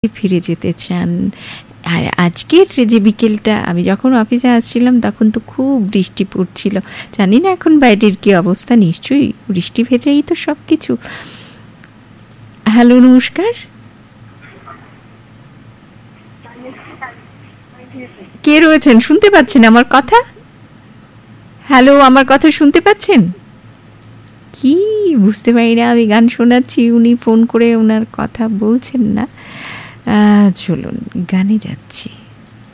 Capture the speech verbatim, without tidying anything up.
ফিরে যেতে চান। আর আজকের যে বিকেলটা আমি যখন অফিসে আসছিলাম তখন তো খুব বৃষ্টি পড়ছিল। জানি না এখন বাইরের কি অবস্থা, নিশ্চয়ই বৃষ্টি ভেজেই তো সব কিছু। হ্যালো, নমস্কার। কে রয়েছেন? শুনতে পাচ্ছেন আমার কথা? হ্যালো, আমার কথা শুনতে পাচ্ছেন? কি বুঝতে পারি না, আমি গান শোনাচ্ছি, উনি ফোন করে ওনার কথা বলছেন না। চলুন গানে যাচ্ছি।